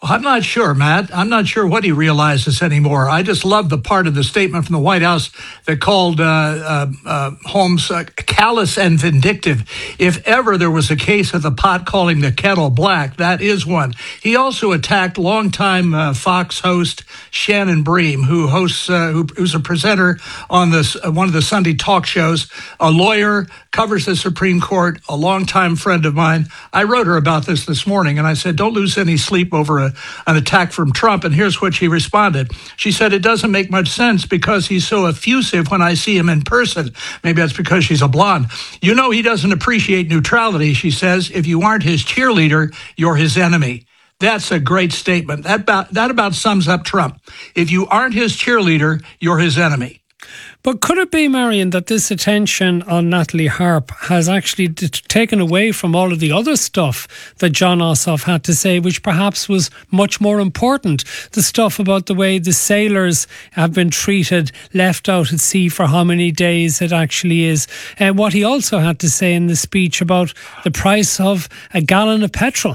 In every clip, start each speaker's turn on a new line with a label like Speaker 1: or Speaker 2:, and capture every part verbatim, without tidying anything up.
Speaker 1: I'm not sure, Matt. I'm not sure what he realizes anymore. I just love the part of the statement from the White House that called uh, uh, uh, Holmes uh, callous and vindictive. If ever there was a case of the pot calling the kettle black, that is one. He also attacked longtime uh, Fox host Shannon Bream, who hosts, uh, who, who's a presenter on this uh, one of the Sunday talk shows, a lawyer, covers the Supreme Court, a longtime friend of mine. I wrote her about this this morning, and I said, don't lose any sleep over a, an attack from Trump. And here's what she responded. She said, it doesn't make much sense because he's so effusive when I see him in person. Maybe that's because she's a blonde. You know, he doesn't appreciate neutrality, she says. If you aren't his cheerleader, you're his enemy. That's a great statement. That about, that about sums up Trump. If you aren't his cheerleader, you're his enemy.
Speaker 2: But could it be, Marion, that this attention on Natalie Harp has actually d- taken away from all of the other stuff that Jon Ossoff had to say, which perhaps was much more important? The stuff about the way the sailors have been treated, left out at sea for how many days it actually is. And what he also had to say in the speech about the price of a gallon of petrol.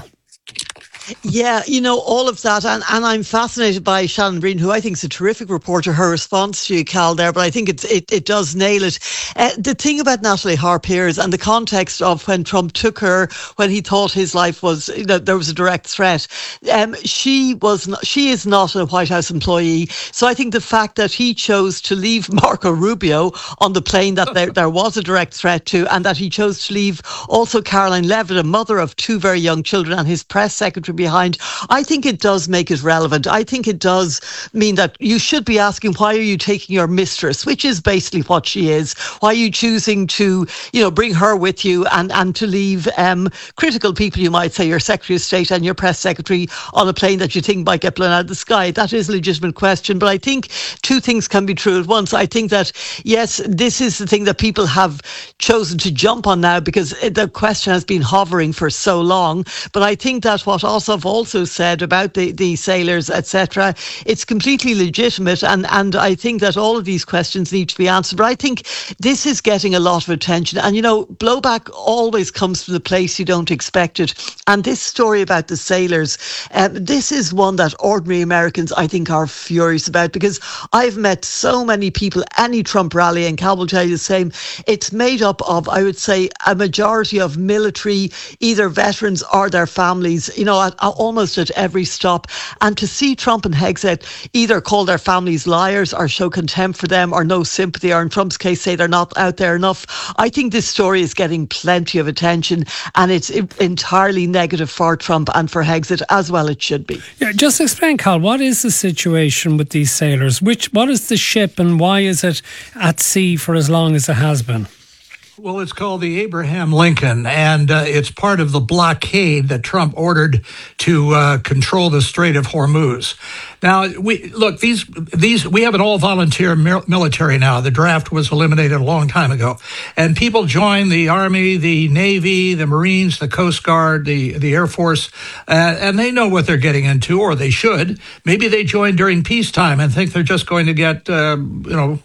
Speaker 3: Yeah, you know, all of that. And, and I'm fascinated by Shannon Bream, who I think is a terrific reporter, her response to you, Cal, there. But I think it's, it, it does nail it. Uh, the thing about Natalie Harp here is, and the context of when Trump took her, when he thought his life was, you know, there was a direct threat. Um, she was not, she is not a White House employee. So I think the fact that he chose to leave Marco Rubio on the plane that there, there was a direct threat to, and that he chose to leave also Caroline Levitt, a mother of two very young children, and his press secretary behind, I think it does make it relevant. I think it does mean that you should be asking, why are you taking your mistress, which is basically what she is? Why are you choosing to, you know, bring her with you and, and to leave um, critical people, you might say, your Secretary of State and your press secretary, on a plane that you think might get blown out of the sky? That is a legitimate question. But I think two things can be true at once. I think that, yes, this is the thing that people have chosen to jump on now because the question has been hovering for so long. But I think that what also Ossoff also said about the, the sailors, et cetera, it's completely legitimate, and, and I think that all of these questions need to be answered. But I think this is getting a lot of attention, and you know, blowback always comes from the place you don't expect it. And this story about the sailors, um, this is one that ordinary Americans, I think, are furious about, because I've met so many people, any Trump rally, and Cal will tell you the same, it's made up of, I would say, a majority of military, either veterans or their families, you know, at, almost at every stop. And to see Trump and Hegseth either call their families liars or show contempt for them or no sympathy, or in Trump's case say they're not out there enough, I think this story is getting plenty of attention, and it's entirely negative for Trump and for Hegseth, as well it should be.
Speaker 2: Yeah, just explain, Cal, what is the situation with these sailors? Which, what is the ship, and why is it at sea for as long as it has been?
Speaker 1: Well, it's called the Abraham Lincoln, and uh, it's part of the blockade that Trump ordered to uh, control the Strait of Hormuz. Now, we look, these these we have an all-volunteer military now. The draft was eliminated a long time ago, and people join the Army, the Navy, the Marines, the Coast Guard, the the Air Force, uh, and they know what they're getting into, or they should. Maybe they join during peacetime and think they're just going to get uh, you know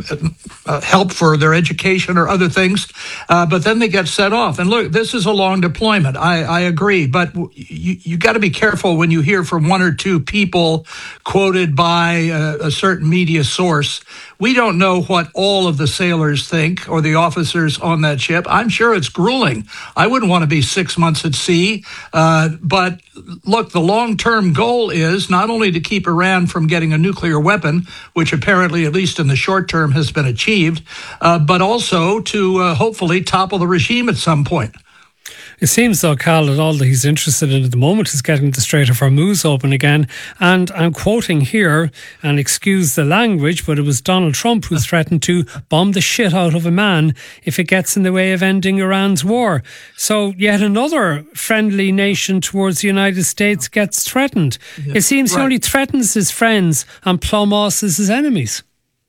Speaker 1: uh, help for their education or other things, uh, but then they get set off. And look, this is a long deployment. I, I agree, but you you got to be careful when you hear from one or two people quoted by a, a certain media source. We don't know what all of the sailors think, or the officers on that ship. I'm sure it's grueling. I wouldn't want to be six months at sea. Uh, but look, the long-term goal is not only to keep Iran from getting a nuclear weapon, which apparently, at least in the short term, has been achieved, uh, but also to uh, hopefully topple the regime at some point.
Speaker 2: It seems, though, Cal, that all that he's interested in at the moment is getting the Strait of Hormuz open again. And I'm quoting here, and excuse the language, but it was Donald Trump who threatened to bomb the shit out of a man if it gets in the way of ending Iran's war. So yet another friendly nation towards the United States gets threatened. Yeah, it seems right. He only threatens his friends and plumb us as his enemies.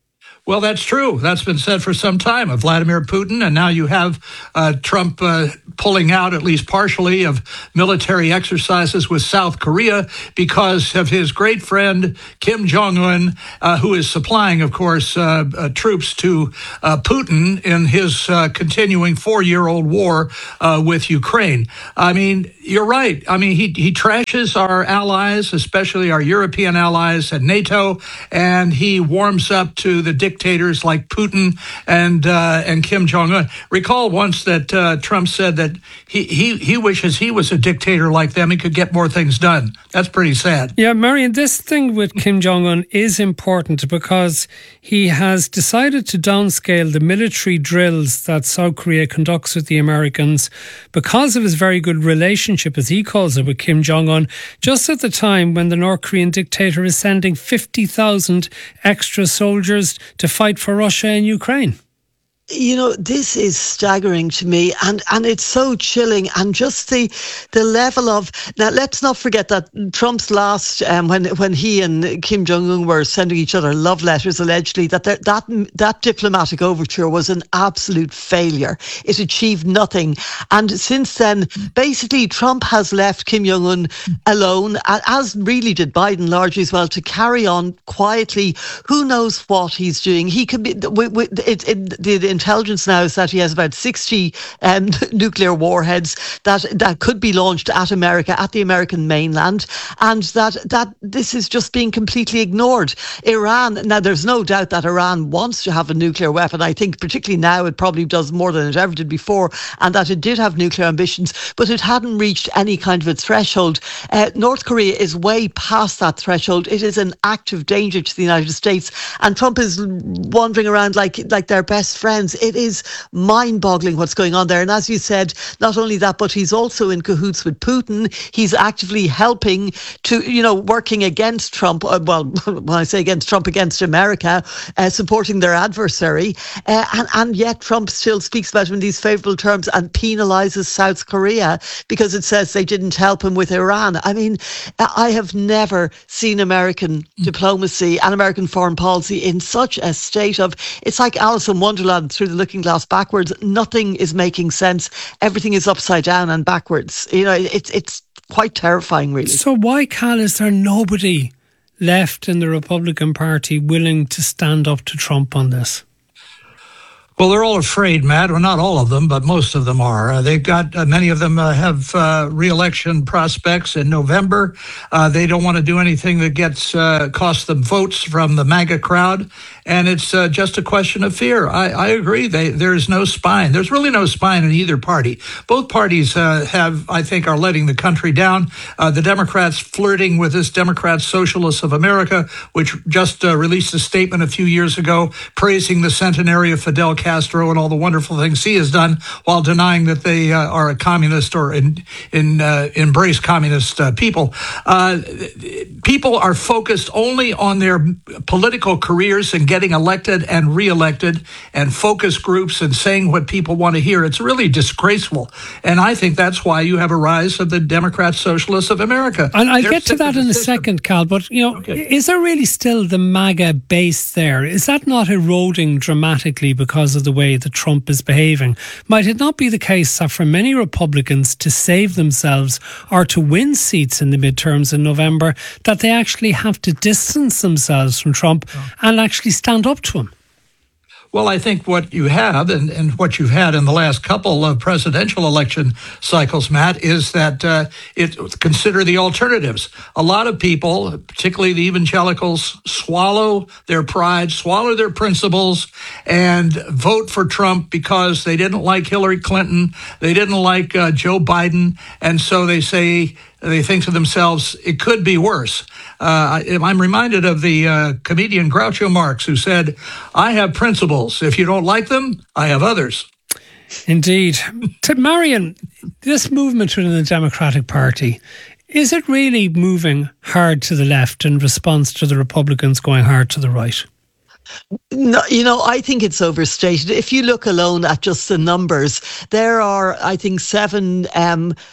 Speaker 1: Well, that's true. That's been said for some time of Vladimir Putin. And now you have uh, Trump uh, pulling out, at least partially, of military exercises with South Korea because of his great friend, Kim Jong-un, uh, who is supplying, of course, uh, uh, troops to uh, Putin in his uh, continuing four-year-old war uh, with Ukraine. I mean, you're right. I mean, he, he trashes our allies, especially our European allies at NATO, and he warms up to the dictators like Putin and uh, and Kim Jong-un. Recall once that uh, Trump said that he, he, he wishes he was a dictator like them. He could get more things done. That's pretty sad.
Speaker 2: Yeah, Marion, this thing with Kim Jong-un is important because he has decided to downscale the military drills that South Korea conducts with the Americans because of his very good relationship, as he calls it, with Kim Jong-un, just at the time when the North Korean dictator is sending fifty thousand extra soldiers to fight for Russia and Ukraine.
Speaker 3: You know, this is staggering to me, and, and it's so chilling, and just the the level of, now let's not forget that Trump's last, um, when when he and Kim Jong-un were sending each other love letters, allegedly, that there, that that diplomatic overture was an absolute failure. It achieved nothing. And since then, basically, Trump has left Kim Jong-un alone, as really did Biden largely as well, to carry on quietly. Who knows what he's doing? He could be, it, it, the intelligence now is that he has about sixty um, nuclear warheads that that could be launched at America, at the American mainland, and that that this is just being completely ignored. Iran, now there's no doubt that Iran wants to have a nuclear weapon. I think particularly now it probably does more than it ever did before, and that it did have nuclear ambitions, but it hadn't reached any kind of a threshold. Uh, North Korea is way past that threshold. It is an active danger to the United States, and Trump is wandering around like like their best friend. It is mind-boggling what's going on there. And as you said, not only that, but he's also in cahoots with Putin. He's actively helping to, you know, working against Trump. Uh, well, when I say against Trump, against America, uh, supporting their adversary. Uh, and, and yet Trump still speaks about him in these favourable terms and penalises South Korea because it says they didn't help him with Iran. I mean, I have never seen American diplomacy and American foreign policy in such a state of, it's like Alice in Wonderland through the looking glass backwards. Nothing is making sense. Everything is upside down and backwards. You know, it's it's quite terrifying, really.
Speaker 2: So why, Cal, is there nobody left in the Republican Party willing to stand up to Trump on this?
Speaker 1: Well, they're all afraid, Matt. Well, not all of them, but most of them are. Uh, they've got, uh, many of them uh, have uh, re-election prospects in November. Uh, they don't want to do anything that gets uh, costs them votes from the MAGA crowd. And it's uh, just a question of fear. I, I agree. They, there's no spine. There's really no spine in either party. Both parties uh, have, I think, are letting the country down. Uh, the Democrats flirting with this Democrat Socialists of America, which just uh, released a statement a few years ago praising the centenary of Fidel Castro and all the wonderful things he has done, while denying that they uh, are a communist or in, in uh, embrace communist uh, people. Uh, people are focused only on their political careers and getting elected and reelected, and focus groups and saying what people want to hear. It's really disgraceful. And I think that's why you have a rise of the Democrat Socialists of America.
Speaker 2: And I'll get to that in a second, Cal, but you know, okay. Is there really still the MAGA base there? Is that not eroding dramatically because of the way that Trump is behaving? Might it not be the case that for many Republicans to save themselves or to win seats in the midterms in November, that they actually have to distance themselves from Trump oh. and actually stand up to him?
Speaker 1: Well, I think what you have and, and what you've had in the last couple of presidential election cycles, Matt, is that uh, it consider the alternatives. A lot of people, particularly the evangelicals, swallow their pride, swallow their principles, and vote for Trump because they didn't like Hillary Clinton, they didn't like uh, Joe Biden, and so they say, they think to themselves, it could be worse. Uh, I'm reminded of the uh, comedian Groucho Marx, who said, I have principles. If you don't like them, I have others.
Speaker 2: Indeed. To Marion, this movement within the Democratic Party, is it really moving hard to the left in response to the Republicans going hard to the right?
Speaker 3: No, you know, I think it's overstated. If you look alone at just the numbers, there are, I think, seven... Um,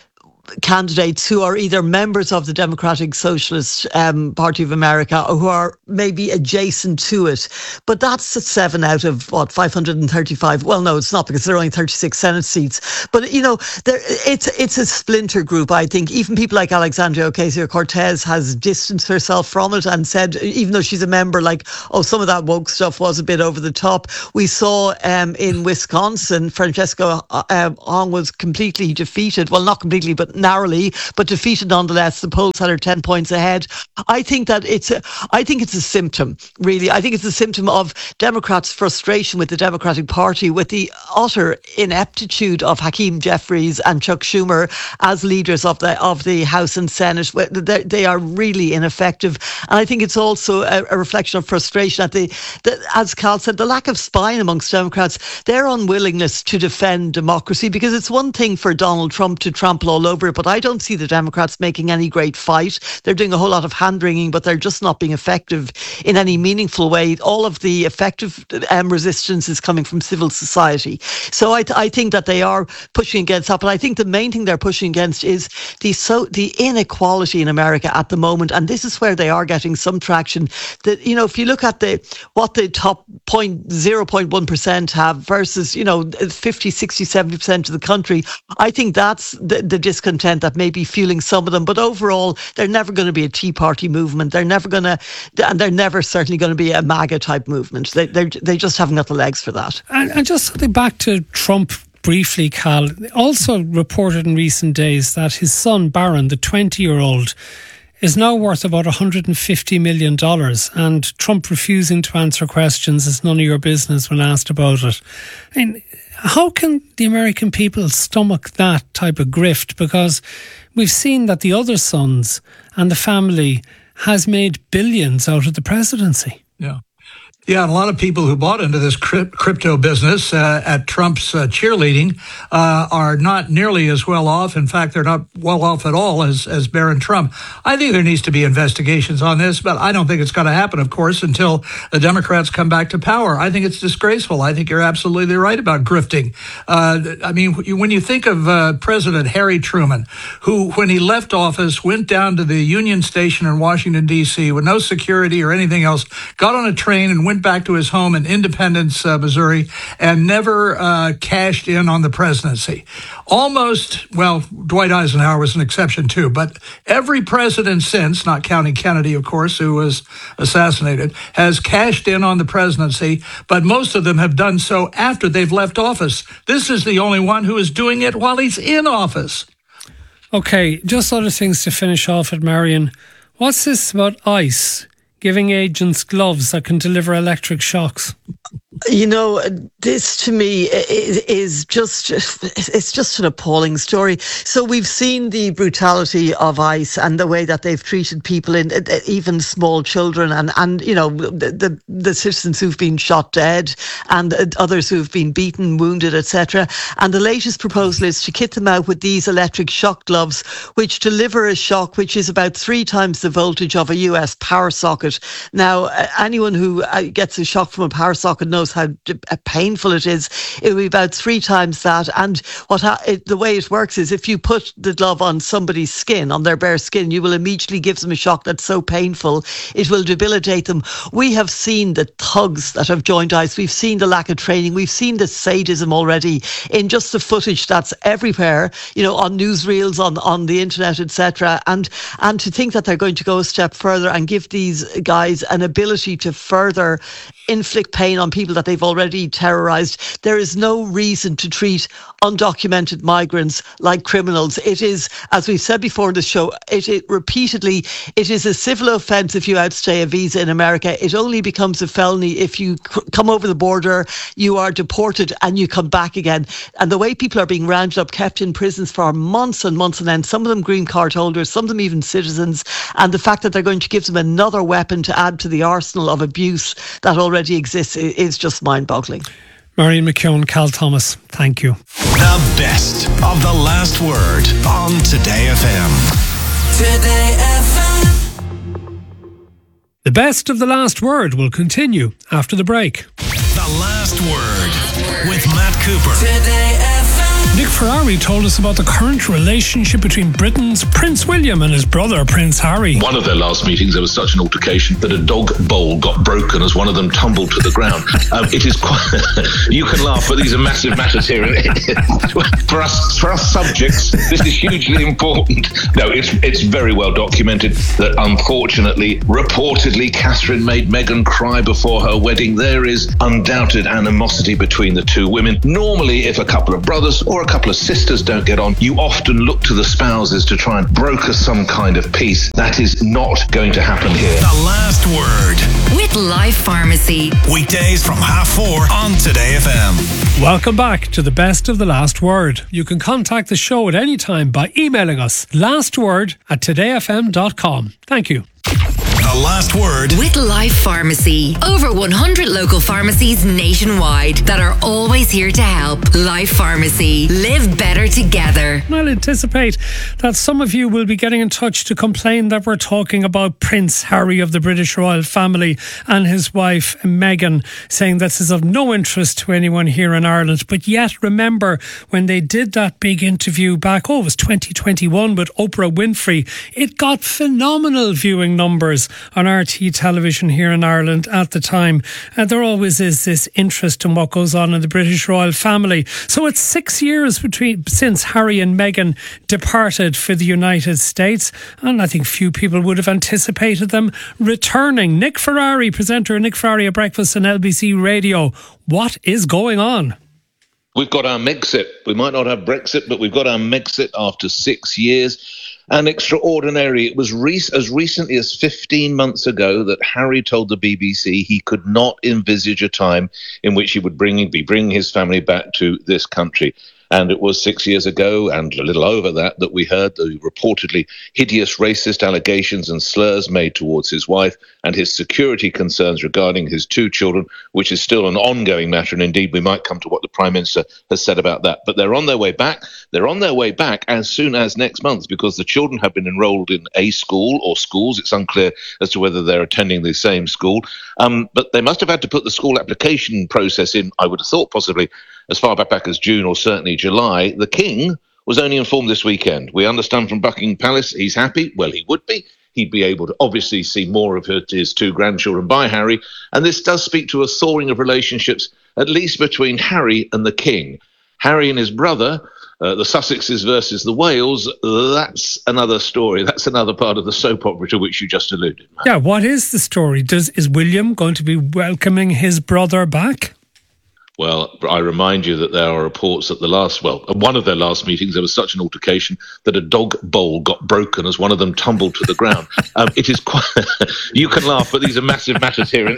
Speaker 3: candidates who are either members of the Democratic Socialist um, Party of America or who are maybe adjacent to it. But that's seven out of, what, five hundred thirty-five? Well, no, it's not, because there are only thirty-six Senate seats. But, you know, there, it's it's a splinter group, I think. Even people like Alexandria Ocasio-Cortez has distanced herself from it and said, even though she's a member, like, oh, some of that woke stuff was a bit over the top. We saw um, in Wisconsin, Francesca uh, Hong was completely defeated. Well, not completely, but narrowly, but defeated nonetheless. The polls had her ten points ahead. I think that it's a, I think it's a symptom, really. I think it's a symptom of Democrats' frustration with the Democratic Party, with the utter ineptitude of Hakeem Jeffries and Chuck Schumer as leaders of the of the House and Senate. They, they are really ineffective. And I think it's also a, a reflection of frustration at the, the, as Cal said, the lack of spine amongst Democrats, their unwillingness to defend democracy, because it's one thing for Donald Trump to trample all over it, but I don't see the Democrats making any great fight. They're doing a whole lot of hand-wringing, but they're just not being effective in any meaningful way. All of the effective um, resistance is coming from civil society. So I, th- I think that they are pushing against that, but I think the main thing they're pushing against is the so the inequality in America at the moment, and this is where they are getting some traction. That, you know, if you look at the what the top zero point one percent have versus, you know, fifty, sixty, seventy percent of the country, I think that's the, the discontent that may be fueling some of them. But overall, they're never going to be a Tea Party movement. They're never going to, and they're never certainly going to be a MAGA type movement. They they just haven't got the legs for that.
Speaker 2: And, and just something back to Trump briefly, Cal, also reported in recent days that his son Barron, the twenty-year-old, is now worth about one hundred fifty million dollars, and Trump refusing to answer questions is none of your business when asked about it. I mean, how can the American people stomach that type of grift? Because we've seen that the other sons and the family has made billions out of the presidency.
Speaker 1: Yeah. Yeah, and a lot of people who bought into this crypto business uh, at Trump's uh, cheerleading uh, are not nearly as well off. In fact, they're not well off at all as, as Barron Trump. I think there needs to be investigations on this, but I don't think it's going to happen, of course, until the Democrats come back to power. I think it's disgraceful. I think you're absolutely right about grifting. Uh, I mean, when you think of uh, President Harry Truman, who, when he left office, went down to the Union Station in Washington, D C with no security or anything else, got on a train and went went back to his home in Independence, uh, Missouri, and never uh, cashed in on the presidency. Almost, well, Dwight Eisenhower was an exception too, but every president since, not counting Kennedy, of course, who was assassinated, has cashed in on the presidency, but most of them have done so after they've left office. This is the only one who is doing it while he's in office.
Speaker 2: Okay, just other things to finish off at, Marion. What's this about ICE giving agents gloves that can deliver electric shocks?
Speaker 3: You know, this to me is just, it's just an appalling story. So we've seen the brutality of ICE and the way that they've treated people, in even small children, and, and you know, the, the, the citizens who've been shot dead and others who've been beaten, wounded, et cetera. And the latest proposal is to kit them out with these electric shock gloves, which deliver a shock which is about three times the voltage of a U S power socket. Now, anyone who gets a shock from a power socket knows how painful it is. It will be about three times that. And what ha- it, the way it works is, if you put the glove on somebody's skin, on their bare skin, you will immediately give them a shock that's so painful it will debilitate them. We have seen the thugs that have joined ICE. We've seen the lack of training. We've seen the sadism already in just the footage that's everywhere, you know, on newsreels, on, on the internet, et cetera. And and to think that they're going to go a step further and give these guys an ability to further inflict pain on people that they've already terrorized. There is no reason to treat undocumented migrants like criminals. It is, as we've said before in the show, it, it repeatedly, it is a civil offence if you outstay a visa in America. It only becomes a felony if you c- come over the border, you are deported and you come back again. And the way people are being rounded up, kept in prisons for months and months on end, some of them green card holders, some of them even citizens, and the fact that they're going to give them another weapon to add to the arsenal of abuse that already exists is just mind-boggling.
Speaker 2: Marion McKeown, Cal Thomas, thank you.
Speaker 4: The best of the last word on Today F M. Today F M.
Speaker 2: The best of the last word will continue after the break.
Speaker 4: The last word with Matt Cooper.
Speaker 5: Today F M.
Speaker 2: Nick Ferrari told us about the current relationship between Britain's Prince William and his brother Prince Harry.
Speaker 5: One of their last meetings, there was such an altercation that a dog bowl got broken as one of them tumbled to the ground. Um, it is quite... you can laugh, but these are massive matters here. for us, for us subjects, this is hugely important. No, it's it's very well documented that, unfortunately, reportedly, Catherine made Meghan cry before her wedding. There is undoubted animosity between the two women. Normally, if a couple of brothers or a couple of sisters don't get on, you often look to the spouses to try and broker some kind of peace. That is not going to happen here.
Speaker 4: The Last Word
Speaker 6: with Life Pharmacy.
Speaker 4: Weekdays from half four on Today F M.
Speaker 2: Welcome back to the best of The Last Word. You can contact the show at any time by emailing us lastword at today f m dot com. Thank you.
Speaker 4: The Last Word
Speaker 6: with Life Pharmacy. Over one hundred local pharmacies nationwide that are always here to help. Life Pharmacy. Live better together.
Speaker 2: I'll anticipate that some of you will be getting in touch to complain that we're talking about Prince Harry of the British royal family and his wife Meghan, saying this is of no interest to anyone here in Ireland. But yet, remember, when they did that big interview back, oh, it was twenty twenty-one with Oprah Winfrey, it got phenomenal viewing numbers on R T television here in Ireland at the time. And there always is this interest in what goes on in the British royal family. So it's six years between since Harry and Meghan departed for the United States, and I think few people would have anticipated them returning. Nick Ferrari, presenter Nick Ferrari at Breakfast on L B C Radio. What is going on?
Speaker 5: We've got our Megxit. We might not have Brexit, but we've got our Megxit after six years. And extraordinary, it was re- as recently as fifteen months ago that Harry told the B B C he could not envisage a time in which he would bring, be bringing his family back to this country. And it was six years ago, and a little over that, that we heard the reportedly hideous racist allegations and slurs made towards his wife and his security concerns regarding his two children, which is still an ongoing matter. And indeed, we might come to what the Prime Minister has said about that. But they're on their way back. They're on their way back as soon as next month, because the children have been enrolled in a school or schools. It's unclear as to whether they're attending the same school. Um, but they must have had to put the school application process in, I would have thought, possibly as far back, back as June or certainly July. The King was only informed this weekend. We understand from Buckingham Palace he's happy. Well, he would be. He'd be able to obviously see more of his two grandchildren by Harry. And this does speak to a thawing of relationships, at least between Harry and the King. Harry and his brother, uh, the Sussexes versus the Wales, that's another story. That's another part of the soap opera to which you just alluded.
Speaker 2: Yeah, what is the story? Does Is William going to be welcoming his brother back?
Speaker 5: Well, I remind you that there are reports that the last, well, at one of their last meetings, there was such an altercation that a dog bowl got broken as one of them tumbled to the ground. Um, it is quite, you can laugh, but these are massive matters here.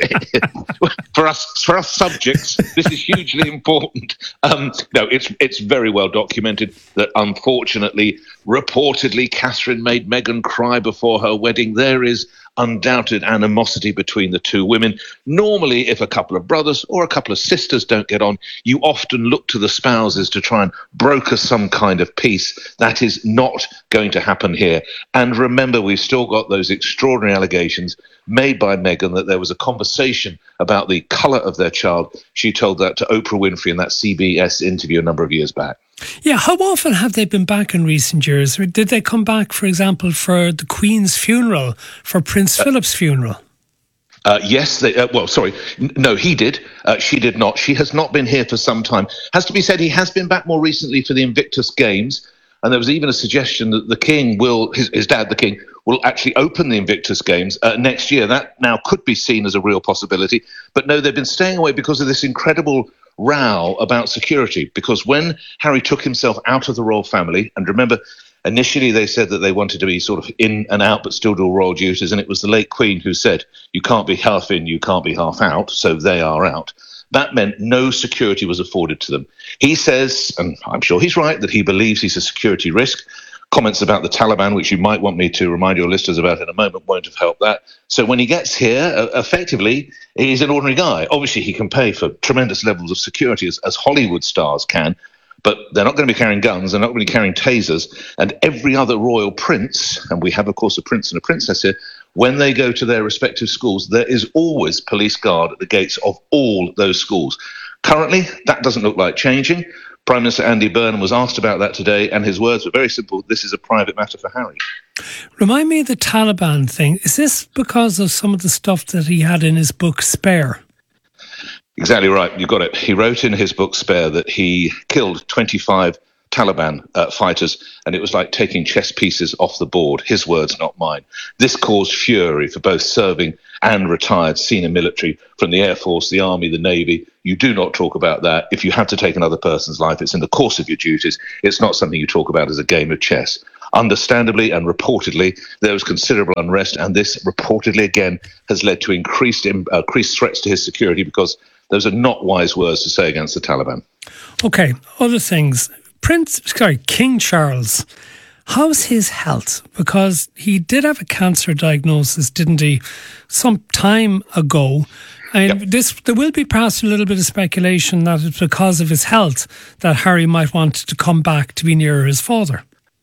Speaker 5: for us, for us subjects, this is hugely important. Um, no, it's it's very well documented that, unfortunately, reportedly, Catherine made Meghan cry before her wedding. There is undoubted animosity between the two women. Normally, if a couple of brothers or a couple of sisters don't get on, you often look to the spouses to try and broker some kind of peace. That is not going to happen here. And remember, we've still got those extraordinary allegations made by Meghan that there was a conversation about the colour of their child. She told that to Oprah Winfrey in that C B S interview a number of years back.
Speaker 2: Yeah, how often have they been back in recent years? Did they come back, for example, for the Queen's funeral, for Prince uh, Philip's funeral?
Speaker 5: Uh, yes, they, uh, well, sorry, N- no, he did. Uh, she did not. She has not been here for some time. Has to be said, he has been back more recently for the Invictus Games, and there was even a suggestion that the King will, his, his dad, the King, will actually open the Invictus Games uh, next year. That now could be seen as a real possibility. But no, they've been staying away because of this incredible row about security, because when Harry took himself out of the royal family, and remember, initially they said that they wanted to be sort of in and out but still do royal duties, and it was the late Queen who said, you can't be half in, you can't be half out, so they are out. That meant no security was afforded to them. He says, and I'm sure he's right, that he believes he's a security risk. Comments about the Taliban, which you might want me to remind your listeners about in a moment, won't have helped that. So when he gets here, uh, effectively, he's an ordinary guy. Obviously, he can pay for tremendous levels of security, as, as Hollywood stars can, but they're not going to be carrying guns, they're not going to be carrying tasers, and every other royal prince, and we have, of course, a prince and a princess here, when they go to their respective schools, there is always police guard at the gates of all those schools. Currently, that doesn't look like changing. Prime Minister Andy Burnham was asked about that today, and his words were very simple: this is a private matter for Harry.
Speaker 2: Remind me of the Taliban thing. Is this because of some of the stuff that he had in his book Spare?
Speaker 5: Exactly right. You got it. He wrote in his book Spare that he killed twenty-five Taliban uh, fighters, and it was like taking chess pieces off the board. His words, not mine. This caused fury for both serving and retired senior military from the Air Force, the Army, the Navy. You do not talk about that. If you have to take another person's life, it's in the course of your duties. It's not something you talk about as a game of chess. Understandably and reportedly, there was considerable unrest, and this reportedly again has led to increased, uh, increased threats to his security, because those are not wise words to say against the Taliban.
Speaker 2: Okay, other things. Prince, sorry, King Charles, how's his health? Because he did have a cancer diagnosis, didn't he, some time ago? And yep. this, there will be perhaps a little bit of speculation that it's because of his health that Harry might want to come back to be nearer his father.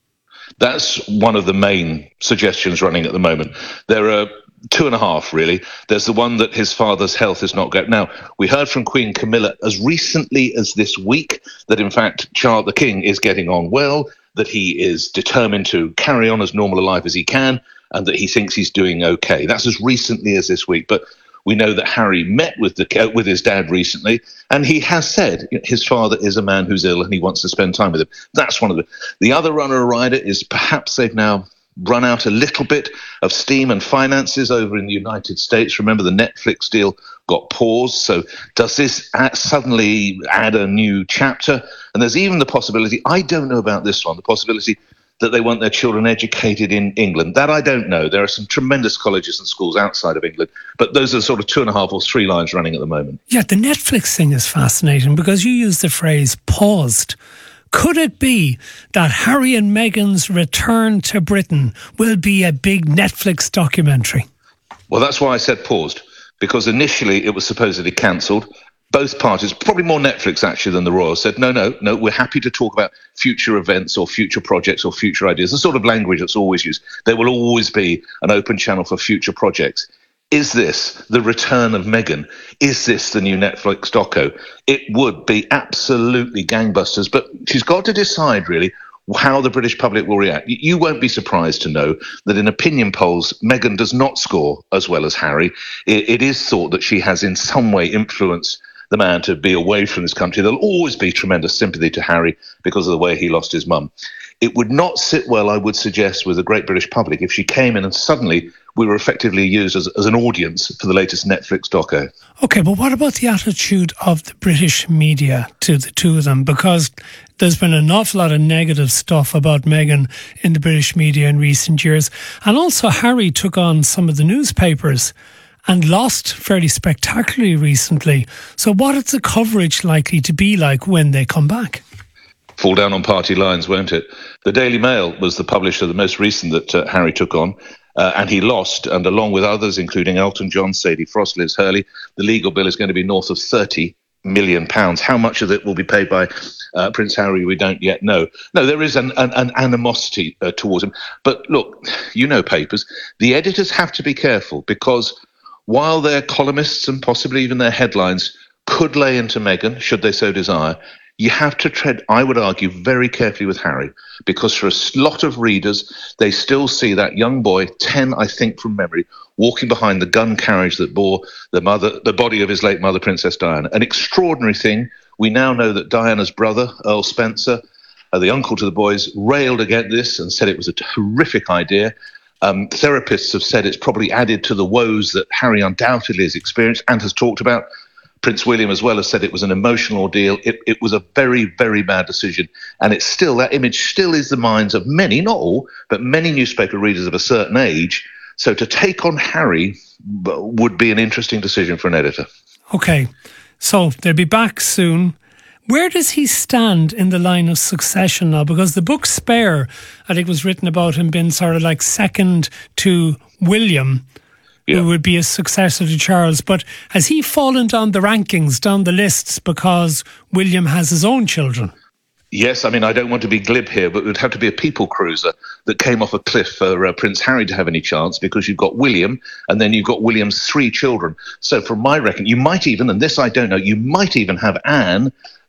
Speaker 5: That's one of the main suggestions running at the moment. There are two and a half, really. There's the one that his father's health is not good. Now, we heard from Queen Camilla as recently as this week that, in fact, Charles the King is getting on well, that he is determined to carry on as normal a life as he can, and that he thinks he's doing okay. That's as recently as this week. But we know that Harry met with the uh, with his dad recently, and he has said his father is a man who's ill and he wants to spend time with him. That's one of the... The other runner-rider is perhaps they've now run out a little bit of steam and finances over in the United States. Remember, the Netflix deal got paused. So does this add, suddenly add a new chapter? And there's even the possibility, I don't know about this one, the possibility that they want their children educated in England. That I don't know. There are some tremendous colleges and schools outside of England, but those are sort of two and a half or three lines running at the moment.
Speaker 2: Yeah, the Netflix thing is fascinating because you use the phrase paused. Could it be that Harry and Meghan's return to Britain will be a big Netflix documentary?
Speaker 5: Well, that's why I said paused, because initially it was supposedly cancelled. Both parties, probably more Netflix actually than the Royal, said, no, no, no, we're happy to talk about future events or future projects or future ideas, the sort of language that's always used. There will always be an open channel for future projects. Is this the return of Meghan? Is this the new Netflix doco? It would be absolutely gangbusters, but she's got to decide really how the British public will react. You won't be surprised to know that in opinion polls, Meghan does not score as well as Harry. It, it is thought that she has in some way influenced the man to be away from this country. There'll always be tremendous sympathy to Harry because of the way he lost his mum. It would not sit well, I would suggest, with the great British public if she came in and suddenly we were effectively used as, as an audience for the latest Netflix doco.
Speaker 2: Okay, but what about the attitude of the British media to the two of them? Because there's been an awful lot of negative stuff about Meghan in the British media in recent years. And also Harry took on some of the newspapers and lost fairly spectacularly recently. So what is the coverage likely to be like when they come back?
Speaker 5: Fall down on party lines, won't it? The Daily Mail was the publisher, the most recent that uh, Harry took on, uh, and he lost. And along with others, including Elton John, Sadie Frost, Liz Hurley, the legal bill is going to be north of thirty million pounds. How much of it will be paid by uh, Prince Harry, we don't yet know. No, there is an, an, an animosity uh, towards him. But look, you know papers, the editors have to be careful because while their columnists and possibly even their headlines could lay into Meghan, should they so desire, you have to tread, I would argue, very carefully with Harry, because for a lot of readers, they still see that young boy, ten, I think, from memory, walking behind the gun carriage that bore the mother, the body of his late mother, Princess Diana. An extraordinary thing. We now know that Diana's brother, Earl Spencer, uh, the uncle to the boys, railed against this and said it was a horrific idea. Um, therapists have said it's probably added to the woes that Harry undoubtedly has experienced and has talked about. Prince William as well has said it was an emotional ordeal. It, it was a very, very bad decision. And it's still, that image still is the minds of many, not all, but many newspaper readers of a certain age. So to take on Harry would be an interesting decision for an editor.
Speaker 2: Okay, so they'll be back soon. Where does he stand in the line of succession now? Because the book Spare, I think, was written about him being sort of like second to William, yeah, who would be a successor to Charles. But has he fallen down the rankings, down the lists, because William has his own children?
Speaker 5: Yes, I mean, I don't want to be glib here, but it would have to be a people cruiser that came off a cliff for uh, Prince Harry to have any chance, because you've got William and then you've got William's three children. So from my reckon, you might even, and this I don't know, you might even have Anne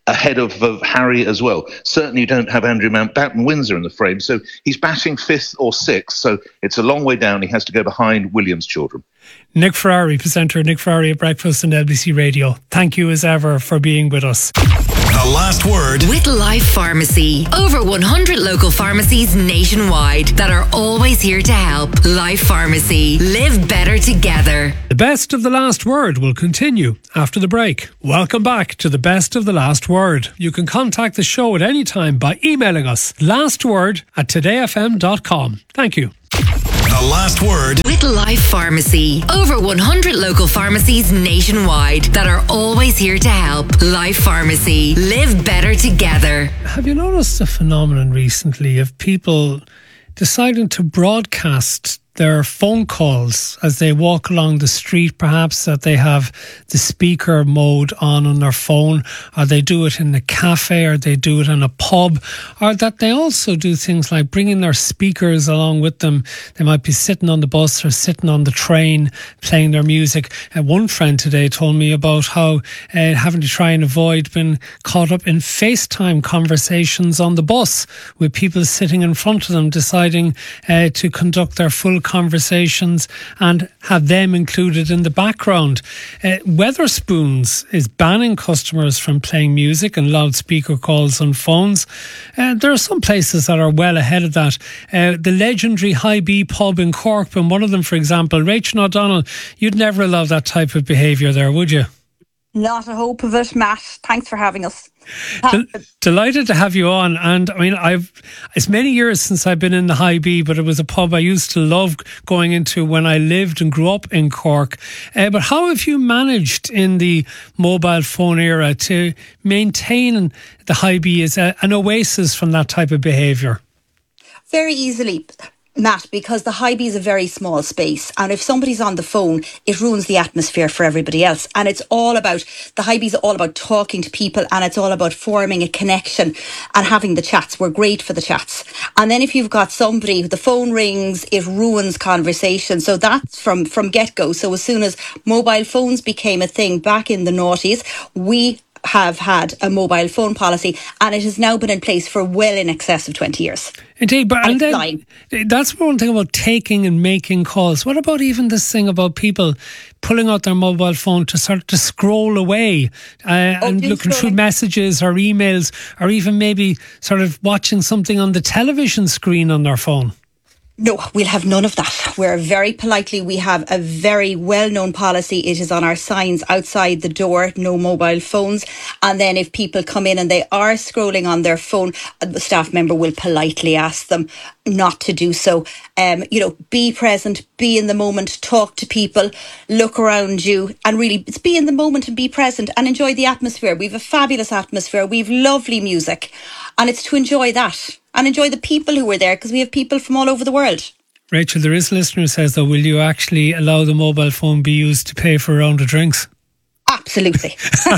Speaker 5: ahead of, of Harry as well. Certainly you don't have Andrew Mountbatten Windsor in the frame, so he's batting fifth or sixth, so it's a long way down. He has to go behind Williams' children.
Speaker 2: Nick Ferrari, presenter Nick Ferrari at Breakfast on L B C Radio. Thank you as ever for being with us.
Speaker 4: The last word
Speaker 6: with Life Pharmacy. Over one hundred local pharmacies nationwide that are always here to help. Life Pharmacy. Live better together.
Speaker 2: The best of the last word will continue after the break. Welcome back to the best of the last word. You can contact the show at any time by emailing us lastword at today f m dot com. Thank you.
Speaker 4: The last word
Speaker 6: with Life Pharmacy. Over one hundred local pharmacies nationwide that are always here to help. Life Pharmacy. Live better together.
Speaker 2: Have you noticed a phenomenon recently of people deciding to broadcast their phone calls as they walk along the street, perhaps that they have the speaker mode on on their phone, or they do it in a cafe, or they do it in a pub, or that they also do things like bringing their speakers along with them. They might be sitting on the bus or sitting on the train playing their music. Uh, one friend today told me about how uh, having to try and avoid being caught up in FaceTime conversations on the bus with people sitting in front of them, deciding uh, to conduct their full conversations and have them included in the background. Uh, Weatherspoons is banning customers from playing music and loudspeaker calls on phones. Uh, there are some places that are well ahead of that. Uh, the legendary High B pub in Cork, and one of them, for example, Rachel O'Donnell, you'd never allow that type of behaviour there, would you?
Speaker 7: Not a hope of it, Matt. Thanks for having us.
Speaker 2: Del- delighted to have you on. And I mean, I've it's many years since I've been in the High B, but it was a pub I used to love going into when I lived and grew up in Cork. Uh, but how have you managed in the mobile phone era to maintain the High B as a, an oasis from that type of behaviour?
Speaker 7: Very easily, Matt, because the High B is a very small space, and if somebody's on the phone, it ruins the atmosphere for everybody else. And it's all about, the High B is all about talking to people, and it's all about forming a connection and having the chats. We're great for the chats. And then if you've got somebody, the phone rings, it ruins conversation. So that's from, from get-go. So as soon as mobile phones became a thing back in the noughties, we have had a mobile phone policy, and it has now been in place for well in excess of twenty years.
Speaker 2: Indeed, but and then,
Speaker 7: fine.
Speaker 2: That's one thing about taking and making calls. What about even this thing about people pulling out their mobile phone to sort of to scroll away uh,
Speaker 7: oh,
Speaker 2: and looking through messages or emails, or even maybe sort of watching something on the television screen on their phone?
Speaker 7: No, we'll have none of that. We're very politely, we have a very well-known policy. It is on our signs outside the door, no mobile phones. And then if people come in and they are scrolling on their phone, the staff member will politely ask them not to do so. Um, you know, be present, be in the moment, talk to people, look around you, and really it's be in the moment and be present and enjoy the atmosphere. We've a fabulous atmosphere. We've lovely music, and it's to enjoy that. And enjoy the people who were there, because we have people from all over the world.
Speaker 2: Rachel, there is a listener who says, though, will you actually allow the mobile phone be used to pay for a round of drinks?
Speaker 7: Absolutely.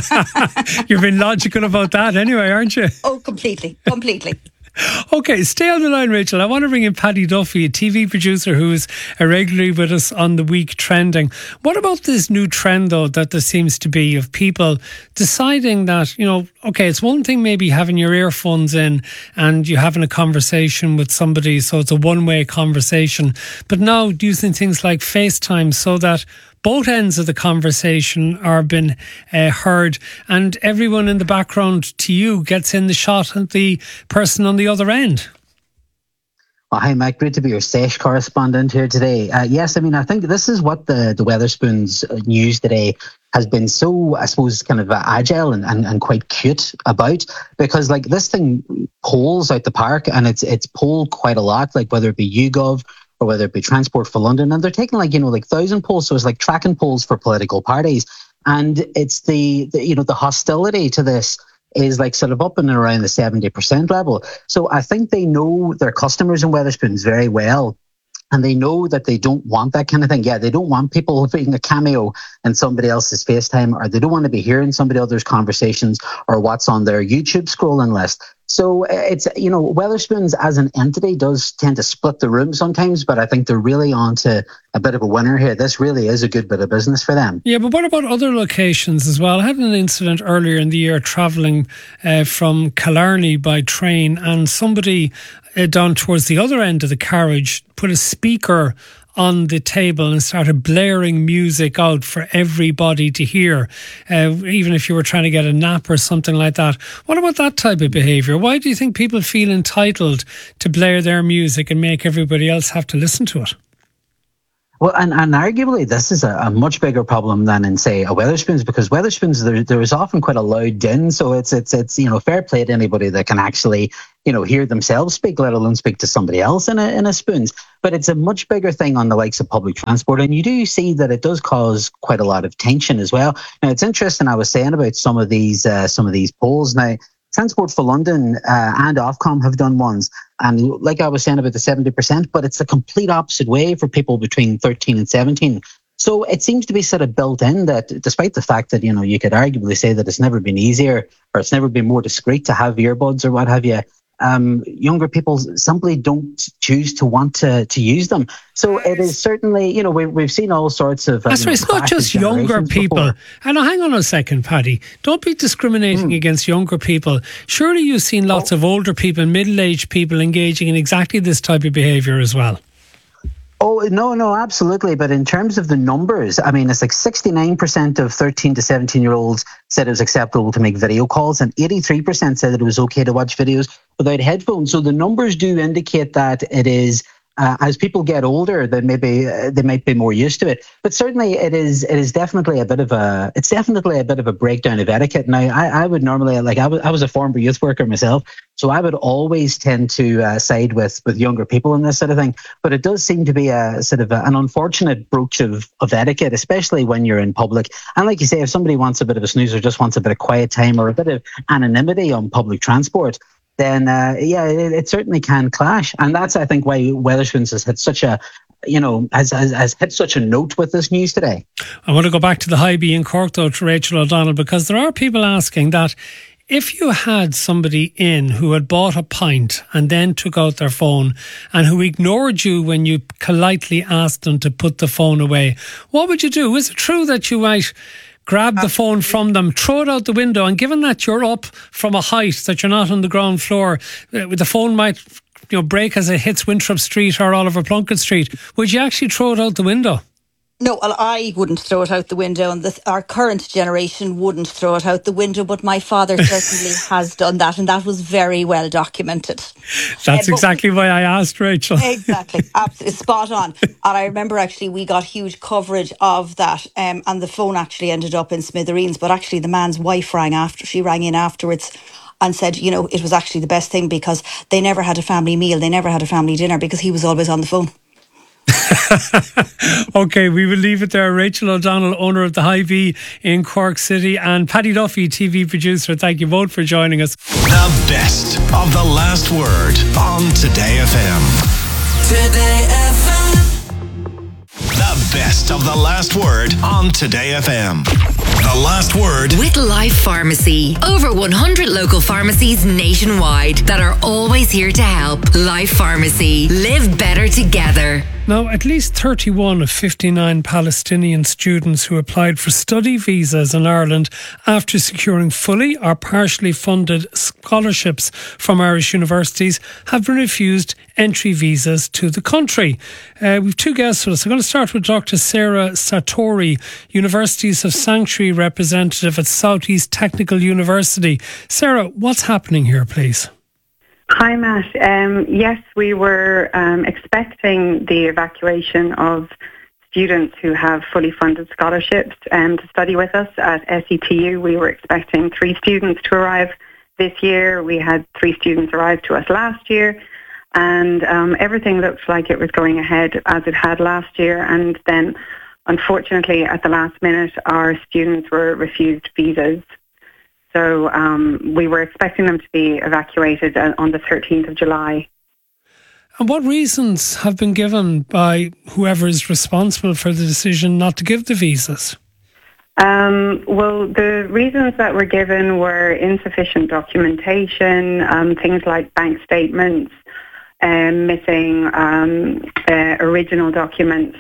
Speaker 2: You've been logical about that anyway, aren't you?
Speaker 7: Oh, completely, completely.
Speaker 2: Okay, stay on the line, Rachel. I want to bring in Paddy Duffy, a T V producer who is regularly with us on the week trending. What about this new trend, though, that there seems to be of people deciding that, you know, okay, it's one thing maybe having your earphones in and you're having a conversation with somebody, so it's a one-way conversation. But now using things like FaceTime so that both ends of the conversation are being uh, heard, and everyone in the background to you gets in the shot at the person on the other end.
Speaker 8: Oh, hi, Mike. Great to be your Sesh correspondent here today. Uh, yes, I mean, I think this is what the, the Weatherspoons news today has been so, I suppose, kind of agile and, and, and quite cute about, because like this thing polls out the park, and it's it's polled quite a lot, like whether it be YouGov or whether it be Transport for London, and they're taking like, you know, like thousand polls, so it's like tracking polls for political parties, and it's the, the you know, the hostility to this is like sort of up and around the seventy percent level. So I think they know their customers in Weatherspoons very well, and they know that they don't want that kind of thing. Yeah, they don't want people being a cameo in somebody else's FaceTime, or they don't want to be hearing somebody else's conversations or what's on their YouTube scrolling list. So it's, you know, Wetherspoons as an entity does tend to split the room sometimes, but I think they're really onto a bit of a winner here. This really is a good bit of business for them.
Speaker 2: Yeah, but what about other locations as well? I had an incident earlier in the year travelling uh, from Killarney by train, and somebody uh, down towards the other end of the carriage put a speaker on the table and started blaring music out for everybody to hear, uh, even if you were trying to get a nap or something like that. What about that type of behaviour? Why do you think people feel entitled to blare their music and make everybody else have to listen to it?
Speaker 8: Well, and, and arguably this is a, a much bigger problem than in, say, a Wetherspoons, because Wetherspoons, there, there is often quite a loud din, so it's, it's, it's, you know, fair play to anybody that can actually, you know, hear themselves speak, let alone speak to somebody else in a, in a Spoons. But it's a much bigger thing on the likes of public transport, and you do see that it does cause quite a lot of tension as well. Now, it's interesting, I was saying about some of these, uh, some of these polls. Now, Transport for London uh, and Ofcom have done ones. And like I was saying about the seventy percent, but it's the complete opposite way for people between thirteen and seventeen. So it seems to be sort of built in that despite the fact that, you know, you could arguably say that it's never been easier or it's never been more discreet to have earbuds or what have you, um, younger people simply don't choose to want to, to use them. So it is certainly, you know, we, we've seen all sorts of... Uh,
Speaker 2: That's right, it's not just younger people. Before. And hang on a second, Paddy. Don't be discriminating mm. against younger people. Surely you've seen lots oh. of older people, middle-aged people engaging in exactly this type of behaviour as well.
Speaker 8: Oh, no, no, absolutely. But in terms of the numbers, I mean, it's like sixty-nine percent of thirteen to seventeen-year-olds said it was acceptable to make video calls, and eighty-three percent said that it was okay to watch videos without headphones. So the numbers do indicate that it is, uh, as people get older, they maybe uh, they might be more used to it. But certainly, it is it is definitely a bit of a it's definitely a bit of a breakdown of etiquette. Now, I, I would normally like I was I was a former youth worker myself, so I would always tend to uh, side with with younger people in this sort of thing. But it does seem to be a sort of a, an unfortunate broach of of etiquette, especially when you're in public. And like you say, if somebody wants a bit of a snooze or just wants a bit of quiet time or a bit of anonymity on public transport, then uh, yeah, it, it certainly can clash. And that's, I think, why Wetherspoons has had such a, you know, has, has, has hit such a note with this news today.
Speaker 2: I want to go back to the High B in Cork, though, to Rachel O'Donnell, because there are people asking that if you had somebody in who had bought a pint and then took out their phone and who ignored you when you politely asked them to put the phone away, what would you do? Is it true that you might grab the phone from them, throw it out the window, and given that you're up from a height, that you're not on the ground floor, the phone might, you know, break as it hits Winthrop Street or Oliver Plunkett Street, would you actually throw it out the window?
Speaker 7: No, well, I wouldn't throw it out the window, and the, our current generation wouldn't throw it out the window, but my father certainly has done that, and that was very well documented.
Speaker 2: That's uh, exactly
Speaker 7: we,
Speaker 2: why I asked, Rachel.
Speaker 7: Exactly, absolutely, spot on. And I remember actually we got huge coverage of that, um, and the phone actually ended up in smithereens, but actually the man's wife rang after, she rang in afterwards and said, you know, it was actually the best thing because they never had a family meal, they never had a family dinner because he was always on the phone.
Speaker 2: Okay, we will leave it there. Rachel O'Donnell, owner of the High V in Cork City, and Paddy Duffy, T V producer. Thank you both for joining us.
Speaker 4: The best of the last word on Today F M.
Speaker 6: Today F M.
Speaker 4: The best of the last word on Today F M. The last word
Speaker 6: with Life Pharmacy. Over one hundred local pharmacies nationwide that are always here to help. Life Pharmacy. Live better together.
Speaker 2: Now, at least thirty-one of fifty-nine Palestinian students who applied for study visas in Ireland after securing fully or partially funded scholarships from Irish universities have been refused entry visas to the country. Uh, we've two guests with us. I'm going to start with Doctor Sarah Sartori, Universities of Sanctuary representative at Southeast Technical University. Sarah, what's happening here, please?
Speaker 9: Hi, Matt. Um, yes, we were um, expecting the evacuation of students who have fully funded scholarships um, to study with us at S E T U. We were expecting three students to arrive this year. We had three students arrive to us last year, and um, everything looked like it was going ahead as it had last year. And then, unfortunately, at the last minute, our students were refused visas. So um, we were expecting them to be evacuated on the thirteenth of July.
Speaker 2: And what reasons have been given by whoever is responsible for the decision not to give the visas?
Speaker 9: Um, well, the reasons that were given were insufficient documentation, um, things like bank statements, um, missing um, uh, original documents,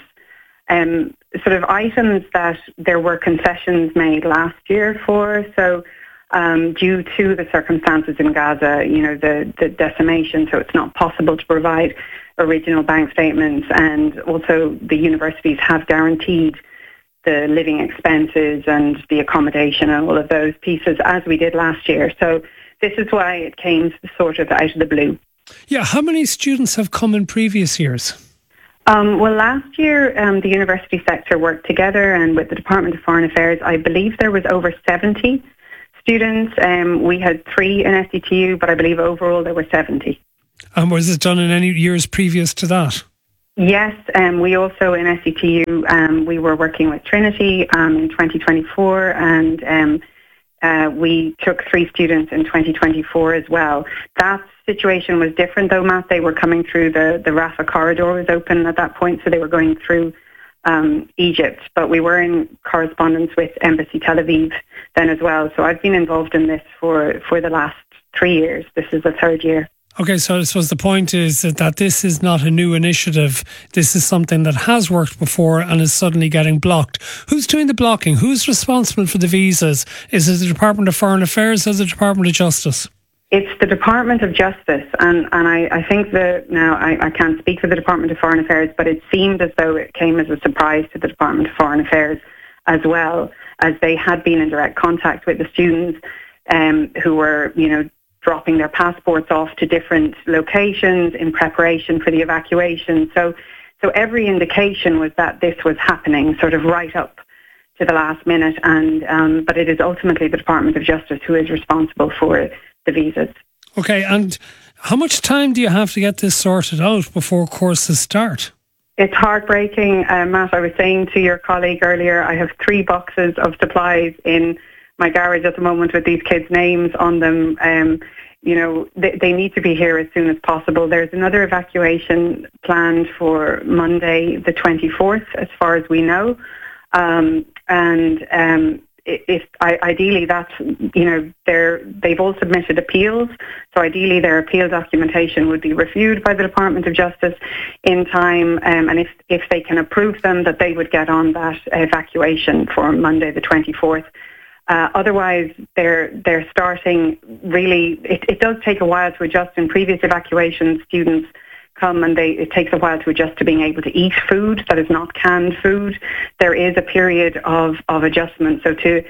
Speaker 9: um, sort of items that there were concessions made last year for. So um, due to the circumstances in Gaza, you know, the, the decimation, so it's not possible to provide original bank statements, and also the universities have guaranteed the living expenses and the accommodation and all of those pieces, as we did last year. So this is why it came sort of out of the blue.
Speaker 2: Yeah, how many students have come in previous years?
Speaker 9: Um, well, last year um, the university sector worked together, and with the Department of Foreign Affairs, I believe there was over seventy students. Um, we had three in S E T U, but I believe overall there were seventy.
Speaker 2: And was it done in any years previous to that?
Speaker 9: Yes, um, we also in S E T U, um, we were working with Trinity um, in twenty twenty-four, and um, uh, we took three students in twenty twenty-four as well. That situation was different though, Matt. They were coming through, the, the Rafah corridor was open at that point, so they were going through um, Egypt, but we were in correspondence with Embassy Tel Aviv then as well. So I've been involved in this for, for the last three years. This is the third year.
Speaker 2: Okay, so I suppose the point is that, that this is not a new initiative. This is something that has worked before and is suddenly getting blocked. Who's doing the blocking? Who's responsible for the visas? Is it the Department of Foreign Affairs or the Department of Justice?
Speaker 9: It's the Department of Justice, and, and I, I think that, now I, I can't speak for the Department of Foreign Affairs, but it seemed as though it came as a surprise to the Department of Foreign Affairs as well, as they had been in direct contact with the students um, who were, you know, dropping their passports off to different locations in preparation for the evacuation. So so every indication was that this was happening sort of right up to the last minute. And um, but it is ultimately the Department of Justice who is responsible for the visas.
Speaker 2: Okay, and how much time do you have to get this sorted out before courses start?
Speaker 9: It's heartbreaking, uh, Matt. I was saying to your colleague earlier, I have three boxes of supplies in my garage at the moment with these kids' names on them. Um, you know, they, they need to be here as soon as possible. There's another evacuation planned for Monday, the twenty-fourth, as far as we know. Um, and um, if I, ideally that's, you know, they're, they've all submitted appeals. So ideally their appeal documentation would be reviewed by the Department of Justice in time. Um, and if, if they can approve them, that they would get on that evacuation for Monday, the twenty-fourth. Uh, otherwise, they're they're starting really. It, it does take a while to adjust. In previous evacuations, students come and they it takes a while to adjust to being able to eat food that is not canned food. There is a period of, of adjustment. So to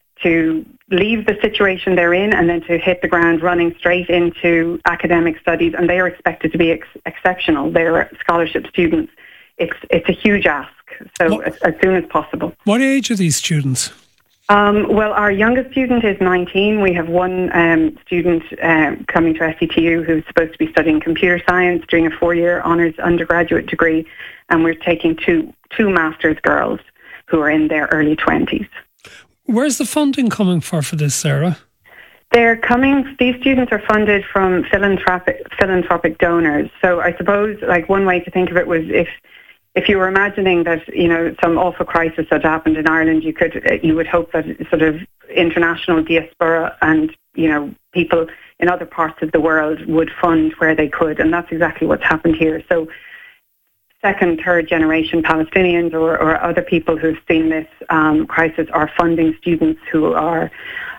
Speaker 9: to leave the situation they're in and then to hit the ground running straight into academic studies, and they are expected to be ex- exceptional. They're scholarship students. It's it's a huge ask. So as, as soon as possible.
Speaker 2: What age are these students?
Speaker 9: Um, well, our youngest student is nineteen. We have one um, student uh, coming to S E T U who's supposed to be studying computer science, doing a four-year honours undergraduate degree, and we're taking two two master's girls who are in their early twenties.
Speaker 2: Where's the funding coming for for this, Sarah?
Speaker 9: They're coming, these students are funded from philanthropic philanthropic donors. So I suppose, like, one way to think of it was if If you were imagining that, you know, some awful crisis had happened in Ireland, you could, you would hope that sort of international diaspora and, you know, people in other parts of the world would fund where they could, and that's exactly what's happened here. So, second, third generation Palestinians or, or other people who've seen this um, crisis are funding students who are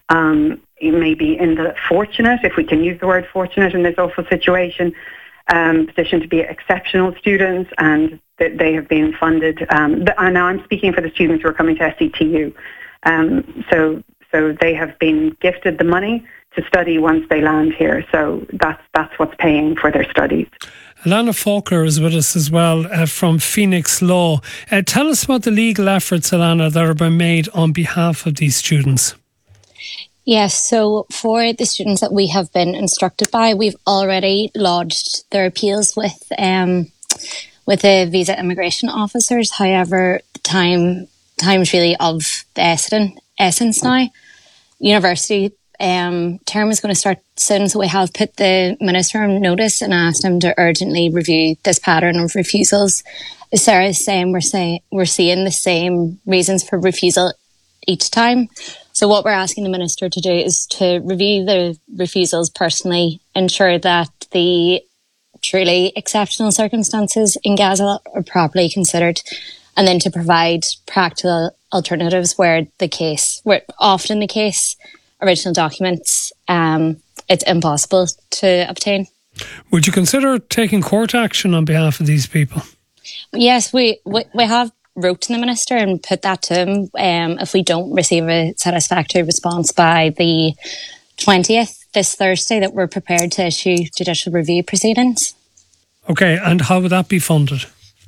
Speaker 9: um, maybe in the fortunate, if we can use the word fortunate in this awful situation, um, position to be exceptional students, and that they have been funded. Um, and now I'm speaking for the students who are coming to S E T U. Um, so, so they have been gifted the money to study once they land here. So that's that's what's paying for their studies.
Speaker 2: Alana Faulkner is with us as well uh, from Phoenix Law. Uh, tell us about the legal efforts, Alana, that are being made on behalf of these students.
Speaker 10: Yes, so for the students that we have been instructed by, we've already lodged their appeals with um, with the visa immigration officers. However, time time's really of the essence, essence now. University um, term is going to start soon, so we have put the minister on notice and asked him to urgently review this pattern of refusals. As Sarah is saying, we're saying we're seeing the same reasons for refusal each time. So what we're asking the Minister to do is to review the refusals personally, ensure that the truly exceptional circumstances in Gaza are properly considered, and then to provide practical alternatives where the case, where often the case, original documents, um, it's impossible to obtain.
Speaker 2: Would you consider taking court action on behalf of these people?
Speaker 10: Yes, we, we, we have wrote to the Minister and put that to him. Um, if we don't receive a satisfactory response by the twentieth, this Thursday, that we're prepared to issue judicial review proceedings.
Speaker 2: Okay, and how would that be funded?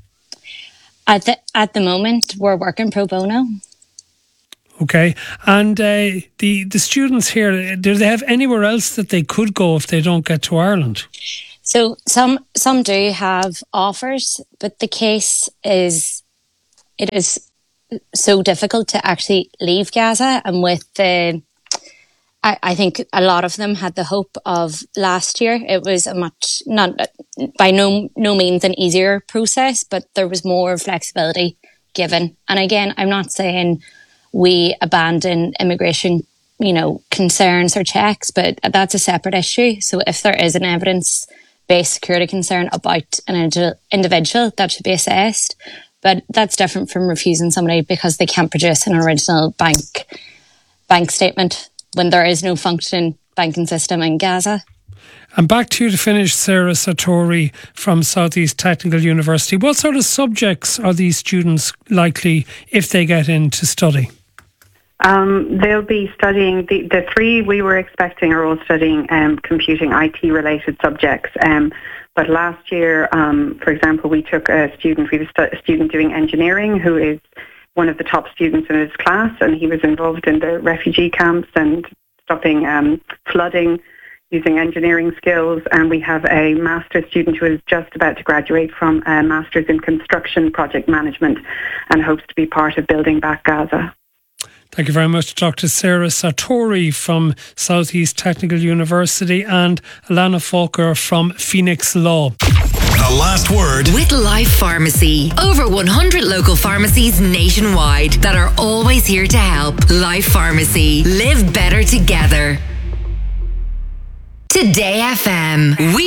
Speaker 10: At the, at the moment, we're working pro bono.
Speaker 2: Okay, and uh, the, the students here, do they have anywhere else that they could go if they don't get to Ireland?
Speaker 10: So some some do have offers, but the case is, it is so difficult to actually leave Gaza. And with the, I, I think a lot of them had the hope of last year. It was a much, not by no no means an easier process, but there was more flexibility given. And again, I'm not saying we abandon immigration, you know, concerns or checks, but that's a separate issue. So if there is an evidence-based security concern about an individual, that should be assessed. But that's different from refusing somebody because they can't produce an original bank bank statement when there is no functioning banking system in Gaza.
Speaker 2: And back to you to finish, Sarah Sartori from Southeast Technical University. What sort of subjects are these students likely, if they get in, to study?
Speaker 9: Um, they'll be studying, the, the three we were expecting are all studying um, computing I T related subjects. Um, but last year, um, for example, we took a student, we have a student doing engineering who is one of the top students in his class, and he was involved in the refugee camps and stopping um, flooding using engineering skills. And we have a master's student who is just about to graduate from a master's in construction project management and hopes to be part of building back Gaza.
Speaker 2: Thank you very much, Doctor Sarah Sartori from Southeast Technical University and Alana Falker from Phoenix Law.
Speaker 4: The last word
Speaker 6: with Life Pharmacy. Over one hundred local pharmacies nationwide that are always here to help. Life Pharmacy. Live better together. Today F M. We